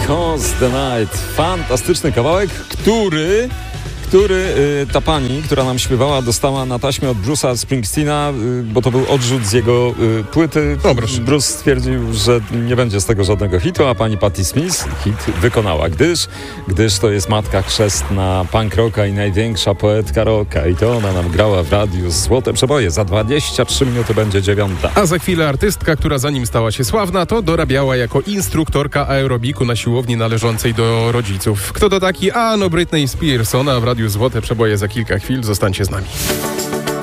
Because the Night. Fantastyczny kawałek, który ta pani, która nam śpiewała, dostała na taśmie od Bruce'a Springsteena, bo to był odrzut z jego płyty. Bruce stwierdził, że nie będzie z tego żadnego hitu, a pani Patti Smith hit wykonała, gdyż to jest matka chrzestna punk rocka i największa poetka rocka. I to ona nam grała w radiu Złote Przeboje. Za 23 minuty będzie 9. A za chwilę artystka, która zanim stała się sławna, to dorabiała jako instruktorka aerobiku na siłowni należącej do rodziców. Kto to taki? No Britney Spears. Ona w radiu Złote Przeboje za kilka chwil. Zostańcie z nami.